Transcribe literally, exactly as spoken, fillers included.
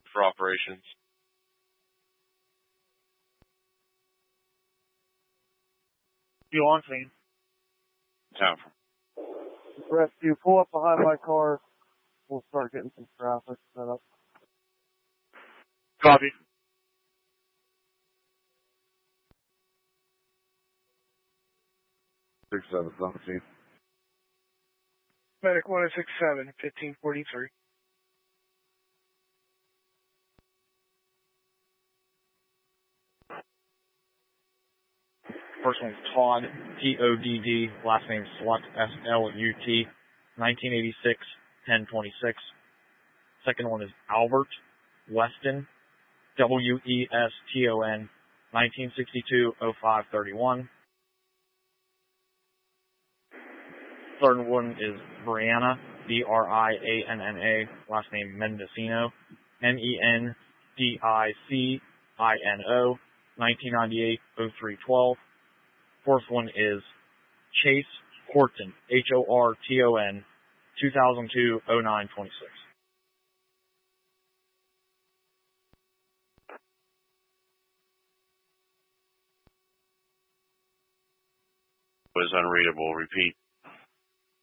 for operations. You on scene? Yeah. Rescue, pull up behind my car. We'll start getting some traffic set up. Copy. Six seven seventeen. Medic one oh six seven, fifteen forty-three. First one's Todd, T O D D, last name Slut, S L U T, nineteen eighty-six, ten twenty-six. Second one is Albert Weston, W E S T O N, nineteen sixty-two, oh five thirty-one. Third one is Brianna, B R I A N N A, last name Mendocino, M E N D I C I N O, nineteen ninety-eight, oh three twelve. Fourth one is Chase Horton, H O R T O N, two thousand two, oh nine twenty-six. Was unreadable. Repeat.